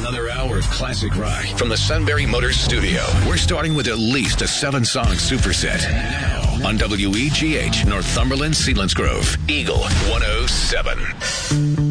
Another hour of classic rock from the Sunbury Motors studio. We're starting with at least a 7-song superset. Now on WEGH, Northumberland, Selinsgrove, Eagle 107.